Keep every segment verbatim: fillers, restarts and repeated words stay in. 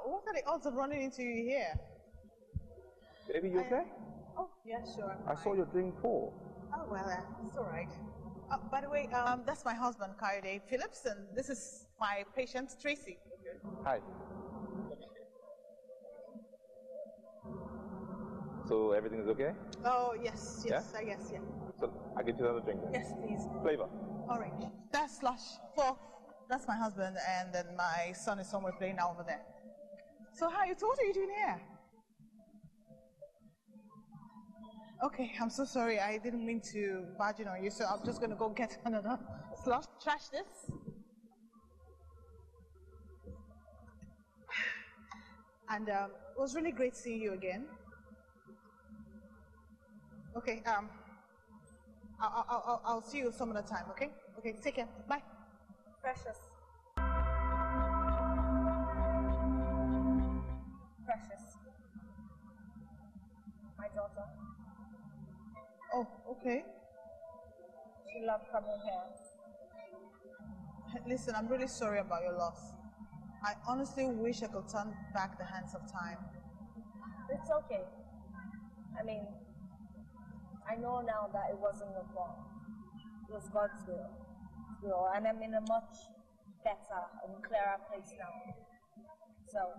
what are the odds of running into you here? Baby, you okay? Oh, yeah, sure. I'm I fine. saw your drink pour. Oh, well, uh, it's all right. Uh, by the way, um, that's my husband, Kayode Phillips, and this is my patient, Tracy. Hi. So everything is okay? Oh, yes, yes, Yeah? I guess, yeah. So I'll get you another drink then. Yes, please. Flavor. Orange. That's slush. Four. That's my husband, and then my son is somewhere playing over there. So, how you? So what are you doing here? Okay, I'm so sorry. I didn't mean to barge in on you, so I'm just going to go get another slush. Trash this. And um, it was really great seeing you again. Okay, um, I'll, I'll, I'll, I'll see you some other time, okay? Okay, take care. Bye. Precious. Precious. My daughter. Oh, okay. She loved coming here. Listen, I'm really sorry about your loss. I honestly wish I could turn back the hands of time. It's okay. I mean, I know now that it wasn't your fault. It was God's will. will. And I'm in a much better and clearer place now. So,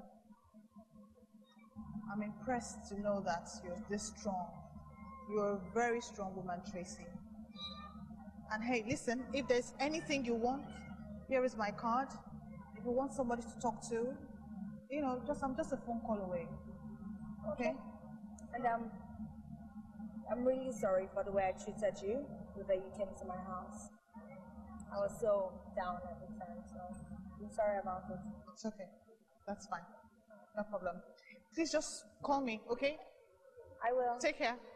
I'm impressed to know that you're this strong. You're a very strong woman, Tracy. And hey, listen, if there's anything you want, here is my card. If you want somebody to talk to, you know, just I'm just a phone call away. Okay? And um, I'm really sorry for the way I treated you, the way you came to my house. I was so down at the time, so I'm sorry about it. It's okay. That's fine. No problem. Please just call me, okay? I will. Take care.